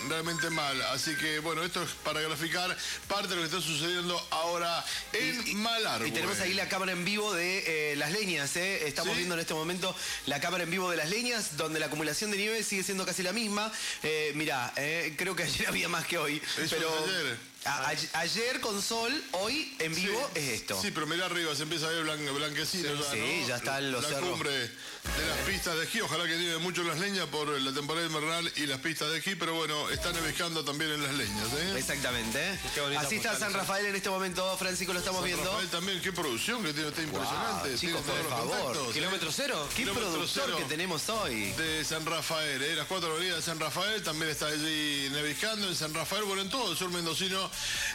realmente mal. Así que, bueno, esto es para graficar parte de lo que está sucediendo ahora en Malargüe. Y tenemos ahí la cámara en vivo de Las Leñas, ¿eh? Estamos viendo en este momento la cámara en vivo de Las Leñas, donde la acumulación de nieve sigue siendo casi la misma. Mirá, creo que ayer había más que hoy. Eso pero es ayer. Ayer con sol, hoy en vivo es esto. Sí, pero mirá arriba, se empieza a ver blanquecino. Sí, ya están los cerros. La cumbre de las pistas de esquí. Ojalá que nieve mucho en Las Leñas por la temporada invernal y las pistas de esquí, pero bueno, está nevescando también en Las Leñas, ¿eh? Exactamente. Así está San Rafael en este momento, Francisco, lo estamos viendo. San Rafael también, qué producción que tiene, está impresionante. Wow, chicos, por favor. Kilómetro cero. Qué productor que tenemos hoy. De San Rafael, las 4 avenidas de San Rafael, también está allí nevescando en San Rafael, bueno, en todo el sur mendocino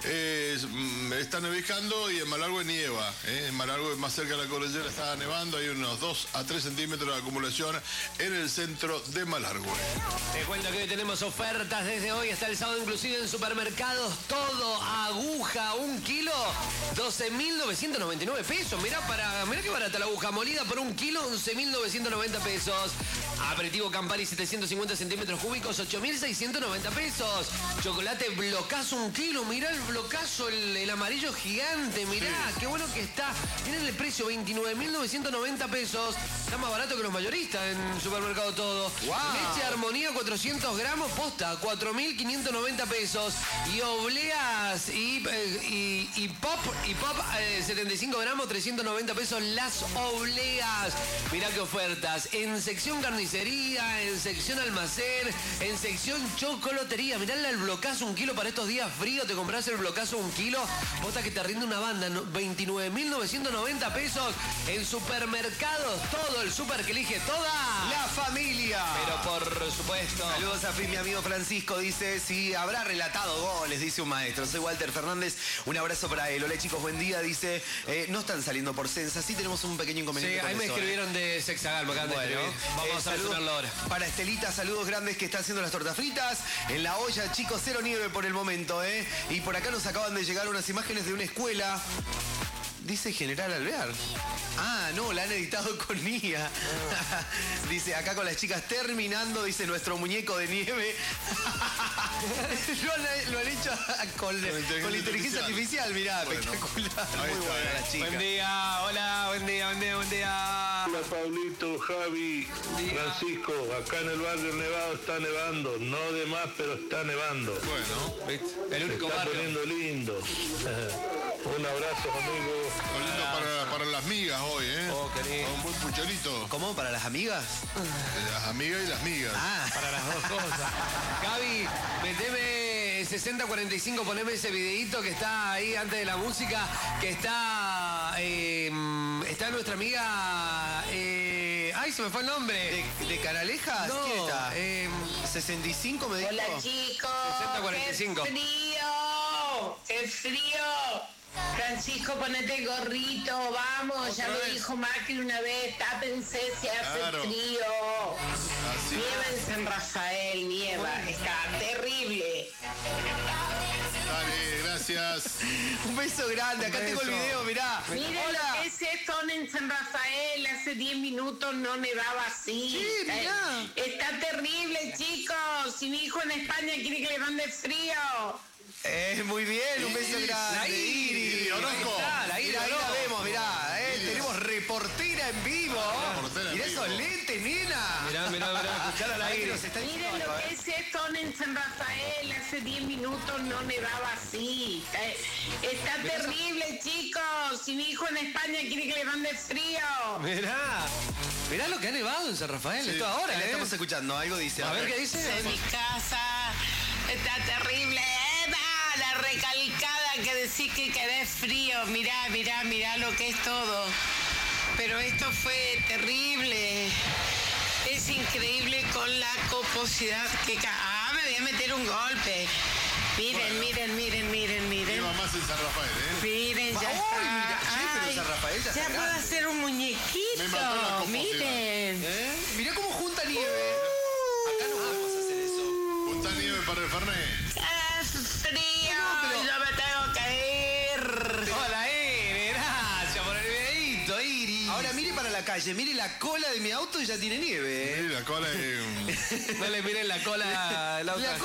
está nevescando y en Malargüe nieva. En Malargüe, más cerca de la cordillera, está nevando, hay unos 2 a 3 centímetros de acumulación en el centro de Malargüe. Te cuento que hoy tenemos ofertas desde hoy hasta el sábado, inclusive en supermercados, todo, aguja, 1 kilo, 12.999 pesos. Mirá qué barata la aguja molida por 1 kilo, 11.990 pesos. Aperitivo Campari 750 centímetros cúbicos, 8.690 pesos. Chocolate Blocazo 1 kilo, mirá el Blocazo, el amarillo gigante, mirá, qué bueno que está. Miren el precio, 29.990 pesos. Está más barato que los mayoristas en supermercado todo. Wow. Leche Armonía 400 gramos, posta, 4.590 pesos. Y obleas y pop 75 gramos, 390 pesos las obleas. Mirá qué ofertas. En sección carnicería, en sección almacén, en sección chocolatería. Mirá el Blocazo 1 kilo para estos días fríos. Te compras el Blocazo 1 kilo, posta que te rinde una banda, 29.990 pesos. En supermercados, todo el super que elige toda la familia. Pero por supuesto. Saludos a mi amigo Francisco, dice, si habrá relatado goles, dice un maestro. Soy Walter Fernández, un abrazo para él. Hola chicos, buen día, dice, no están saliendo por Sensa, sí tenemos un pequeño inconveniente. Sí, ahí me escribieron de Sexagal, me acaban de escribir. Vamos a resolverlo ahora. Para Estelita, saludos grandes que está haciendo las tortas fritas. En la olla, chicos, 0 nieve por el momento, ¿eh? Y por acá nos acaban de llegar unas imágenes de una escuela. Dice General Alvear. Ah, no, la han editado con Nia. Dice, acá con las chicas terminando, dice nuestro muñeco de nieve. lo han hecho con la inteligencia artificial, mirá, bueno, espectacular. Muy buena la chica. Buen día, hola, buen día. Hola Pablito, Javi, Francisco, acá en el barrio Nevado está nevando, no de más, pero está nevando. Bueno, el único está barrio. poniendo lindo. Un abrazo, amigos. Lindo para las migas hoy, ¿eh? Oh, qué lindo. Un buen pucherito. ¿Cómo? ¿Para las amigas? Las amigas y las migas. Ah, Para las dos cosas. Gaby, meteme 6045, poneme ese videíto que está ahí antes de la música, que está nuestra amiga, ay, se me fue el nombre. ¿De Canalejas? No, ¿Quién está? 65 me dijo. Hola chicos, 60-45. ¡Qué frío! Francisco, ponete el gorrito, vamos, ya me dijo Macri una vez, tápense si hace frío. Así. Nieva en San Rafael, nieva, está terrible. Dale, gracias. Un beso grande, acá tengo el video, mirá. Miren Hola. lo que es esto en San Rafael, hace 10 minutos no nevaba así. Sí, mirá. Está terrible, chicos, si mi hijo en España quiere que le mande frío. Muy bien, un beso grande. La Iri Orozco. La Iri Mirá, ahí la Orozco. vemos, mirá. Tenemos reportera en vivo. Reportera en Mirá vivo. esos lentes, nena. Mirá, escuchar a la Ahí Iri. nos está Miren diciendo, lo que es esto en San Rafael, hace 10 minutos no nevaba así. Está terrible, chicos. Si mi hijo en España quiere que le mande frío. Mirá lo que ha nevado en San Rafael, esto Ahí ahora, la estamos escuchando, algo dice. A ver qué dice. En mi casa está terrible. Eva, la recalcada que decís que querés frío. Mirá lo que es todo. Pero esto fue terrible. Es increíble con la coposidad que... me voy a meter un golpe. Miren. Lleva más en San Rafael, ¿eh? Miren, ya Ay, está. mira, che, pero San Rafael ya está puedo grande. hacer un Me mató la muñequito. coposidad. Miren. Mirá cómo junta nieve. Acá no podemos hacer eso. Punta nieve para el Fernet. Es frío. No, pero- Yo me tengo que ir. Hola, Iri, gracias por el videíto, Iri. Ahora mire para la calle, mire la cola de mi auto y ya tiene nieve. Mira, la cola de... No le miren la cola del auto. La